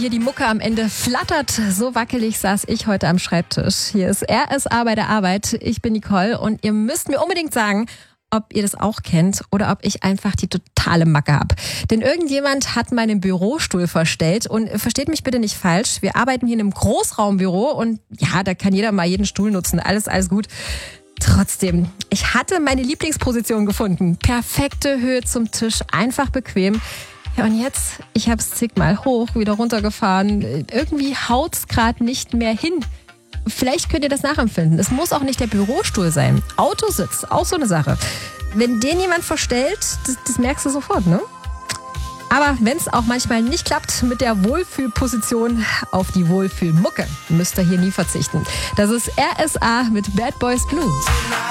hier die Mucke am Ende flattert. So wackelig saß ich heute am Schreibtisch. Hier ist RSA bei der Arbeit. Ich bin Nicole und ihr müsst mir unbedingt sagen, ob ihr das auch kennt oder ob ich einfach die totale Macke habe. Denn irgendjemand hat meinen Bürostuhl verstellt und versteht mich bitte nicht falsch. Wir arbeiten hier in einem Großraumbüro und ja, da kann jeder mal jeden Stuhl nutzen. Alles gut. Trotzdem, ich hatte meine Lieblingsposition gefunden. Perfekte Höhe zum Tisch, einfach bequem. Ja, und jetzt, ich habe es zigmal hoch, wieder runtergefahren. Irgendwie haut's gerade nicht mehr hin. Vielleicht könnt ihr das nachempfinden. Es muss auch nicht der Bürostuhl sein. Autositz, auch so eine Sache. Wenn den jemand verstellt, das merkst du sofort, ne? Aber wenn es auch manchmal nicht klappt mit der Wohlfühlposition, auf die Wohlfühlmucke müsst ihr hier nie verzichten. Das ist RSA mit Bad Boys Blue.